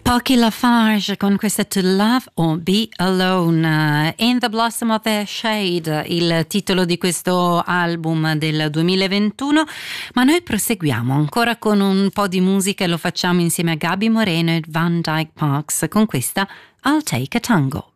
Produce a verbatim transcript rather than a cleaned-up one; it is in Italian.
Pochi Lafarge con questa To Love or Be Alone. In the Blossom of Their Shade, il titolo di questo album del duemilaventuno, ma noi proseguiamo ancora con un po' di musica e lo facciamo insieme a Gaby Moreno e Van Dyke Parks con questa I'll Take a Tango.